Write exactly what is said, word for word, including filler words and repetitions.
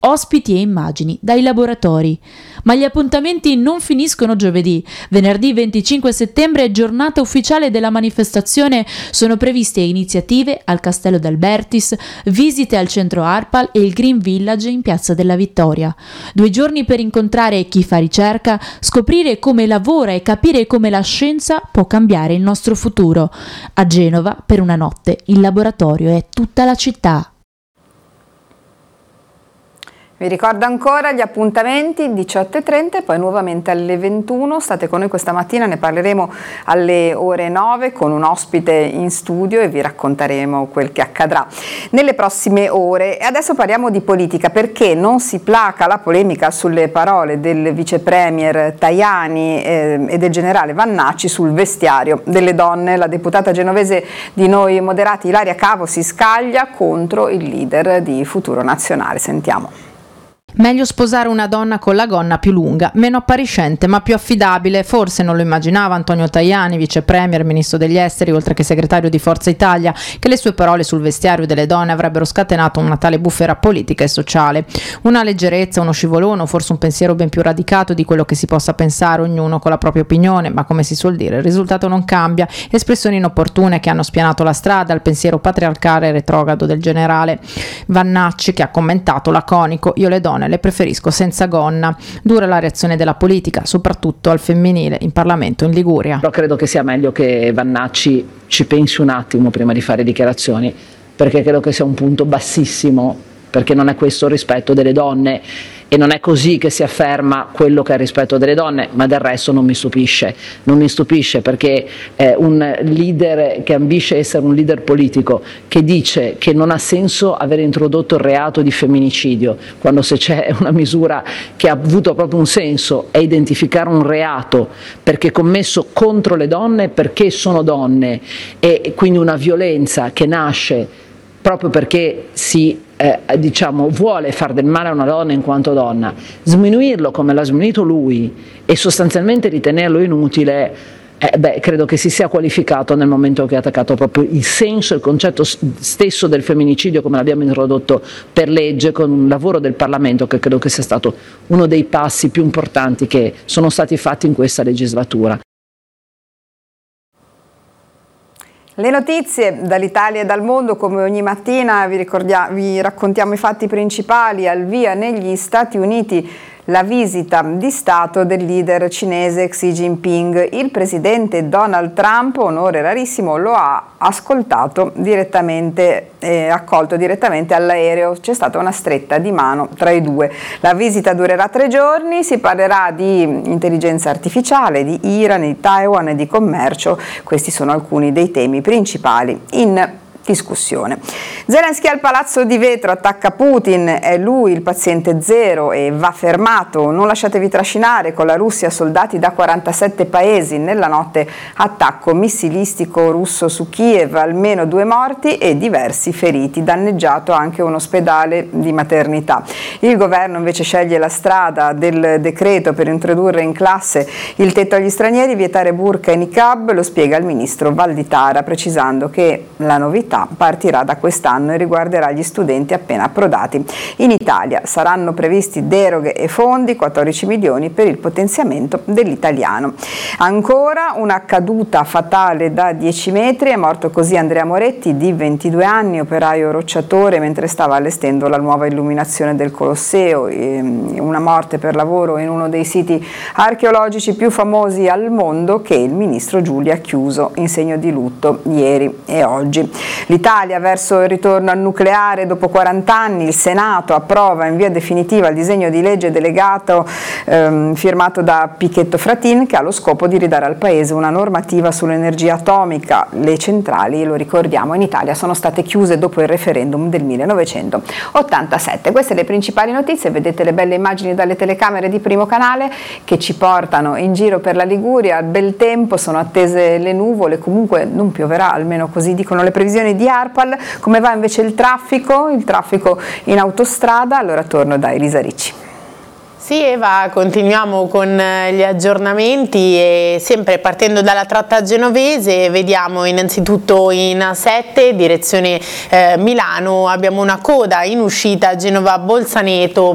Ospiti e immagini dai laboratori. Ma gli appuntamenti non finiscono giovedì. Venerdì venticinque settembre è giornata ufficiale della manifestazione. Sono previste iniziative al Castello d'Albertis, visite al centro ARPAL e il Green Village in Piazza della Vittoria. Due giorni per incontrare chi fa ricerca, scoprire come lavora e capire come la scienza può cambiare il nostro futuro. A Genova, per una notte, il laboratorio è tutta la città. Vi ricordo ancora gli appuntamenti diciotto e trenta e poi nuovamente alle ventuno. State con noi questa mattina, ne parleremo alle ore nove con un ospite in studio e vi racconteremo quel che accadrà nelle prossime ore. E adesso parliamo di politica, perché non si placa la polemica sulle parole del vice premier Tajani eh, e del generale Vannacci sul vestiario delle donne. La deputata genovese di Noi Moderati Ilaria Cavo si scaglia contro il leader di Futuro Nazionale. Sentiamo. Meglio sposare una donna con la gonna più lunga, meno appariscente ma più affidabile. Forse non lo immaginava Antonio Tajani, vice premier, ministro degli esteri, oltre che segretario di Forza Italia, che le sue parole sul vestiario delle donne avrebbero scatenato una tale bufera politica e sociale. Una leggerezza, uno scivolone, forse un pensiero ben più radicato di quello che si possa pensare, ognuno con la propria opinione, ma come si suol dire, il risultato non cambia. Espressioni inopportune che hanno spianato la strada al pensiero patriarcale e retrogrado del generale Vannacci, che ha commentato laconico: io le donne le preferisco senza gonna. Dura la reazione della politica, soprattutto al femminile, in Parlamento in Liguria. Però credo che sia meglio che Vannacci ci pensi un attimo prima di fare dichiarazioni, perché credo che sia un punto bassissimo, perché non è questo il rispetto delle donne e non è così che si afferma quello che è il rispetto delle donne. Ma del resto non mi stupisce, non mi stupisce perché eh, un leader che ambisce essere un leader politico, che dice che non ha senso aver introdotto il reato di femminicidio, quando se c'è una misura che ha avuto proprio un senso è identificare un reato perché è commesso contro le donne, perché sono donne, e quindi una violenza che nasce proprio perché si Eh, diciamo, vuole far del male a una donna in quanto donna, sminuirlo come l'ha sminuito lui e sostanzialmente ritenerlo inutile, eh, beh, credo che si sia qualificato nel momento che ha attaccato proprio il senso e il concetto stesso del femminicidio come l'abbiamo introdotto per legge, con un lavoro del Parlamento che credo che sia stato uno dei passi più importanti che sono stati fatti in questa legislatura. Le notizie dall'Italia e dal mondo, come ogni mattina vi, vi raccontiamo i fatti principali. Al via negli Stati Uniti la visita di Stato del leader cinese Xi Jinping. Il presidente Donald Trump, onore rarissimo, lo ha ascoltato direttamente, eh, accolto direttamente all'aereo. C'è stata una stretta di mano tra i due. La visita durerà tre giorni, si parlerà di intelligenza artificiale, di Iran, di Taiwan e di commercio. Questi sono alcuni dei temi principali in discussione. Zelensky al Palazzo di Vetro, attacca Putin, è lui il paziente zero e va fermato. Non lasciatevi trascinare, con la Russia soldati da quarantasette paesi. Nella notte attacco missilistico russo su Kiev, almeno due morti e diversi feriti, danneggiato anche un ospedale di maternità. Il governo invece sceglie la strada del decreto per introdurre in classe il tetto agli stranieri, vietare burqa e niqab, lo spiega il ministro Valditara, precisando che la novità partirà da quest'anno e riguarderà gli studenti appena approdati. In Italia saranno previsti deroghe e fondi, quattordici milioni per il potenziamento dell'italiano. Ancora una caduta fatale da dieci metri, è morto così Andrea Moretti, di ventidue anni, operaio rocciatore, mentre stava allestendo la nuova illuminazione del Colosseo. Una morte per lavoro in uno dei siti archeologici più famosi al mondo, che il ministro Giulia ha chiuso in segno di lutto ieri e oggi. L'Italia verso il ritorno al nucleare dopo quaranta anni. Il Senato approva in via definitiva il disegno di legge delegato ehm, firmato da Pichetto Fratin, che ha lo scopo di ridare al Paese una normativa sull'energia atomica. Le centrali, lo ricordiamo, in Italia sono state chiuse dopo il referendum del millenovecentottantasette. Queste le principali notizie. Vedete le belle immagini dalle telecamere di Primo Canale che ci portano in giro per la Liguria. Bel tempo, sono attese le nuvole, comunque non pioverà, almeno così dicono le previsioni di ARPAL. Come va invece il traffico? Il traffico in autostrada? Allora torno da Elisa Ricci. Sì Eva, continuiamo con gli aggiornamenti e sempre partendo dalla tratta genovese vediamo innanzitutto in A sette direzione eh, Milano abbiamo una coda in uscita Genova-Bolzaneto